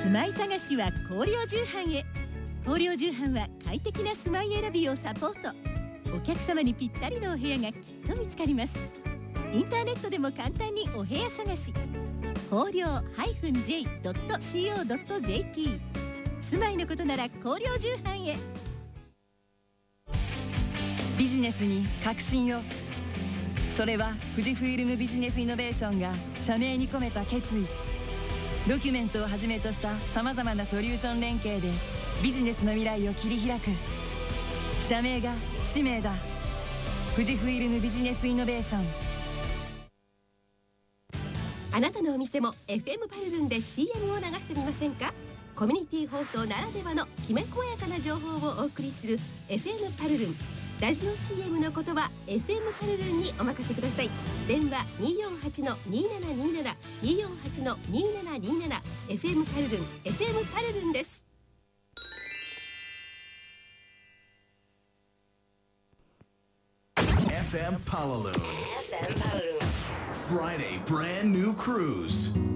住まい探しは光陵重版へ。光陵重版は快適な住まい選びをサポート。お客様にぴったりのお部屋がきっと見つかります。インターネットでも簡単にお部屋探し。光陵 -j.co.jp。 住まいのことなら光陵重版へ。 ビジネスに革新を。それは富士フイルムビジネスイノベーションが社名に込めた決意。ドキュメントをはじめとしたさまざまなソリューション連携でビジネスの未来を切り開く。社名が使命だ。富士フイルムビジネスイノベーション。 あなたのお店も FM パルルンで CM を流してみませんか。コミュニティ放送ならではのきめ細やかな情報をお送りする FM パルルン。ラジオ CM の言葉 FM パルルンにお任せください。電話 248-2727 248-2727 FM パルルン FM パルルンです。 FM Palaloon. FM Palaloon. Friday brand new cruise.